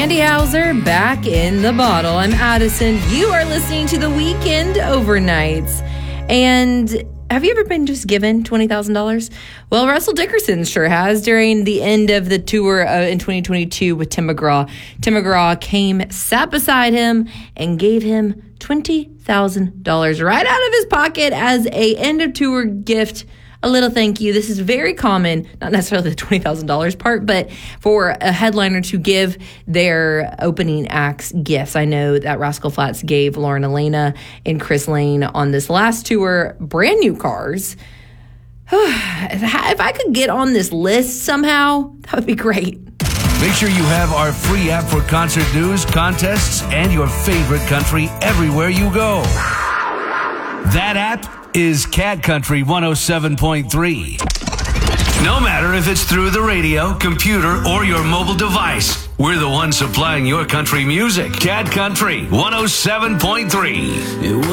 Randy Hauser back in the bottle. I'm Addison. You are listening to the Weekend Overnights. And have you ever been just given $20,000? Well, Russell Dickerson sure has. During the end of the tour in 2022 with Tim McGraw, Tim McGraw sat beside him and gave him $20,000 right out of his pocket as a end of tour gift. A little thank you. This is very common, not necessarily the $20,000 part, but for a headliner to give their opening acts gifts. I know that Rascal Flatts gave Lauren Elena and Chris Lane on this last tour brand new cars. If I could get on this list somehow, that would be great. Make sure you have our free app for concert news, contests, and your favorite country everywhere you go. That app is Cat Country 107.3. No matter if it's through the radio, computer, or your mobile device, we're the ones supplying your country music. Cat Country 107.3.